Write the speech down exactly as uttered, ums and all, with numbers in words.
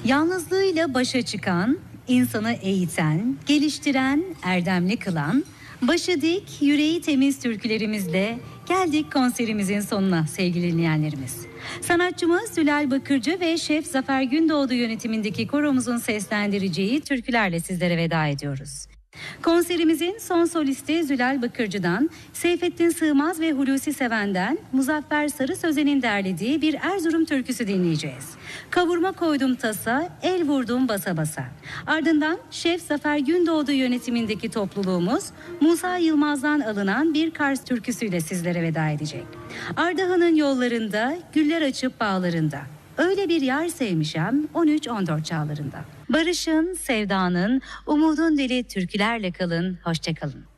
Yalnızlığıyla başa çıkan, insanı eğiten, geliştiren, erdemli kılan, başı dik, yüreği temiz türkülerimizle geldik konserimizin sonuna sevgili dinleyenlerimiz. Sanatçımız Zülal Bakırcı ve Şef Zafer Gündoğdu yönetimindeki koromuzun seslendireceği türkülerle sizlere veda ediyoruz. Konserimizin son solisti Zülal Bakırcı'dan, Seyfettin Sığmaz ve Hulusi Seven'den Muzaffer Sarı Sözen'in derlediği bir Erzurum türküsü dinleyeceğiz. Kavurma koydum tasa, el vurdum basa basa. Ardından Şef Zafer Gündoğdu yönetimindeki topluluğumuz Musa Yılmaz'dan alınan bir Kars türküsüyle sizlere veda edecek. Ardahan'ın yollarında, güller açıp bağlarında. Öyle bir yar sevmişem on üç on dört çağlarında. Barışın, sevdanın, umudun dili türkülerle kalın, hoşça kalın.